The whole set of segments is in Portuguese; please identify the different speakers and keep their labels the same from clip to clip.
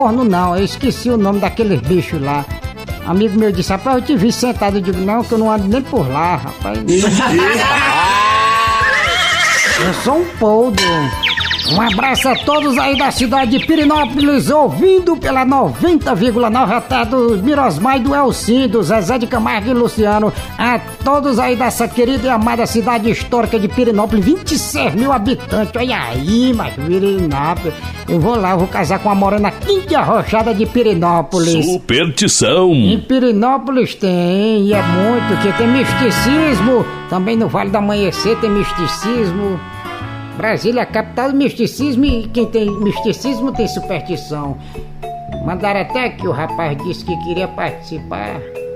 Speaker 1: corno não, eu esqueci o nome daqueles bichos lá. Amigo meu disse, rapaz, eu te vi sentado, eu digo, não, que eu não ando nem por lá, rapaz. Eu sou um poldo. Um abraço a todos aí da cidade de Pirenópolis, ouvindo pela 90,9 até do Mirosmar e do Elcim, do Zezé de Camargo e Luciano. A todos aí dessa querida e amada cidade histórica de Pirenópolis, 26 mil habitantes. Olha aí, mas Pirenópolis. Eu vou lá, eu vou casar com a morena quinta arrochada de Pirenópolis.
Speaker 2: Superstição.
Speaker 1: Em Pirenópolis tem, e é muito, que tem misticismo. Também no Vale do Amanhecer tem misticismo. Brasília é a capital do misticismo e quem tem misticismo tem superstição. Mandaram até que o rapaz disse que queria participar.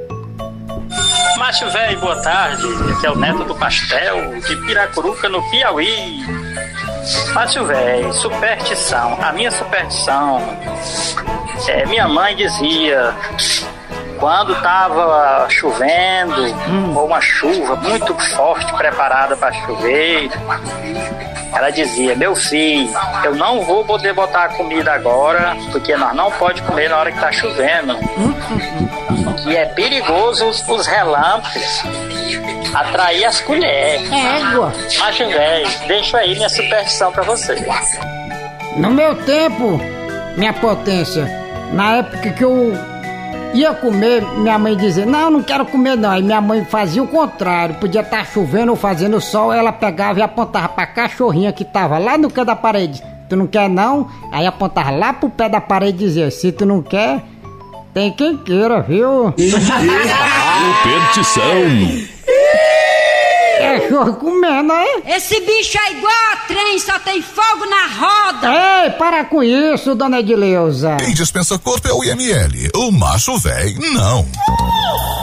Speaker 3: Macho velho, boa tarde. Aqui é o Neto do Pastel, de Piracuruca, no Piauí. Macho velho, superstição. A minha superstição minha mãe dizia, quando tava chovendo, ou uma chuva muito forte preparada para chover, ela dizia, meu filho, eu não vou poder botar a comida agora, porque nós não pode comer na hora que tá chovendo. E é perigoso os relâmpagos atrair as colheres. Mas, velho, deixa aí minha superstição pra você.
Speaker 1: No meu tempo, minha potência, na época que eu ia comer, minha mãe dizia, não quero comer não. Aí minha mãe fazia o contrário, podia estar chovendo ou fazendo sol, ela pegava e apontava pra cachorrinha que tava lá no pé da parede. Tu não quer não? Aí apontava lá pro pé da parede e dizia, se tu não quer, tem quem queira, viu?
Speaker 2: Superstição.
Speaker 1: Cachorro comendo, hein?
Speaker 4: Esse bicho é igual a trem, só tem fogo na roda.
Speaker 1: Ei, para com isso, dona Edileuza.
Speaker 5: Quem dispensa corpo é o IML, o macho véi não.